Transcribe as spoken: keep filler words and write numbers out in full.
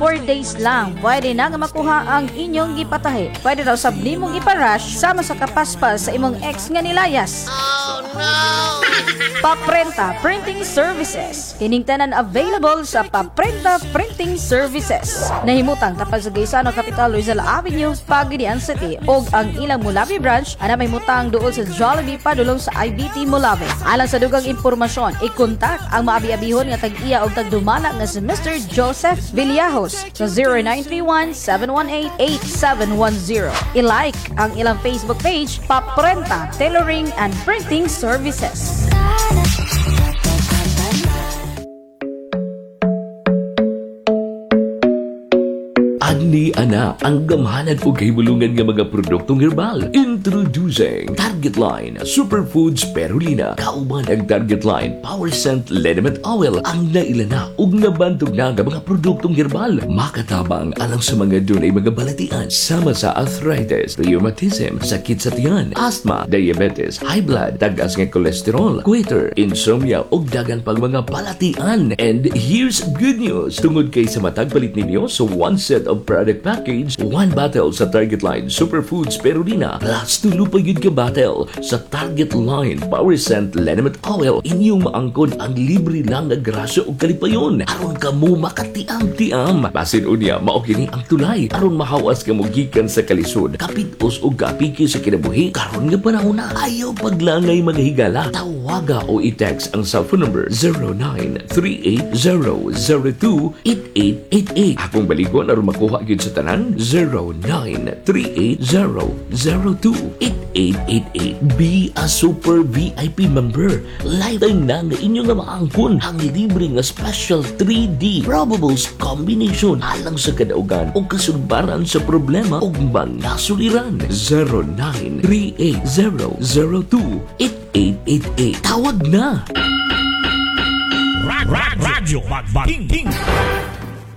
four days lang. Pwede na nga makuha ang inyong gipatahi. Pwede daw sab nimong iparush sama sa kapaspas sa imong ex nga nilayas. Oh no! Paprenta Printing Services. Kining tanan available sa Paprenta Printing Services. Nahimutang tapag sa Gaisano Capital Rizal Avenue, Pagadian City, og ang ilang Mulawi branch ana may mutang duol sa Jollibee padulong sa I B T Mulawi. Alang sa dugang impormasyon, i-contact ang maabi-abihon nga tag-iya og tagdumala nga si Mister Joseph Villajos sa zero nine three one, seven one eight, eight seven one zero. I-like ang ilang Facebook page, Paprenta Tailoring and Printing Services. Agni ana ang gamhanan o kahibulungan nga mga produktong herbal. Introducing Target Line Superfoods Spirulina. Kauban ang Target Line Power Scent Liniment Oil. Ang nailana ug nabantog na nga mga produktong herbal. Makatabang alang sa mga dunay mga balatian sama sa arthritis, rheumatism, sakit sa tiyan, asthma, diabetes, high blood, tagas nga cholesterol, goiter, insomnia ug dagan pang mga balatian. And here's good news. Tungod kay sa matag palit ninyo so one set of product package, one bottle sa Target Line Superfoods Spirulina plus tulo pa yun ka bottle sa Target Line Power Scent Liniment Oil. Inyong maangkon ang libre lang nga grasya o kalipayon aron ka mo makatiam-tiam. Basin unya mao kini ang tulay aron mahawas ka mo gikan sa kalisod, kapitos o gapiki sa kinabuhi karon nga panahon na. Ayaw paglangay mga higala. Tawaga o i-text ang cellphone number zero nine three eight zero zero two eight eight eight eight. Akong baligon aron makuha gyud sa tanan zero nine three eight zero zero two eight eight eight eight. Be a super V I P member. Lifetime na nga inyo nga maangkon ang libre nga special three D probables combination alang sa kadaugan o kasulbaran sa problema o mga suliran. Zero nine three eight zero zero two eight eight eight eight. Tawag na! Radyo Magbating